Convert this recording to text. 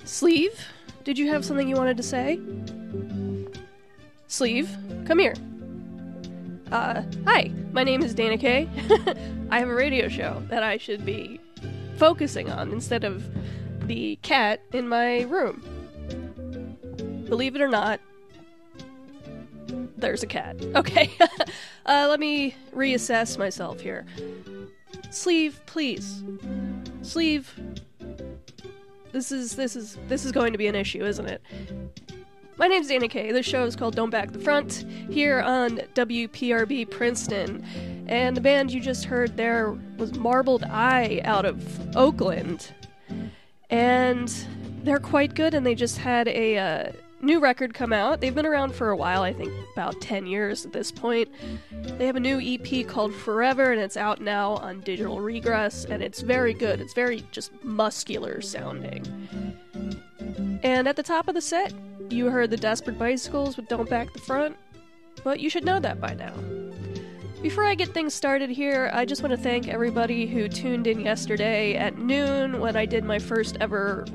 Sleeve, did you have something you wanted to say? Sleeve, come here. Hi, my name is Dana Kay. I have a radio show that I should be focusing on instead of the cat in my room. Believe it or not, there's a cat. Okay, let me reassess myself here. Sleeve, please. Sleeve. This is going to be an issue, isn't it? My name's Dana Kay. This show is called Don't Back the Front, here on WPRB Princeton. And the band you just heard there was Marbled Eye out of Oakland. And they're quite good, and they just had a new record come out. They've been around for a while, I think about 10 years at this point. They have a new EP called Forever, and it's out now on Digital Regress, and it's very good. It's very just muscular sounding. And at the top of the set, you heard the Desperate Bicycles with Don't Back the Front, but you should know that by now. Before I get things started here, I just want to thank everybody who tuned in yesterday at noon when I did my first ever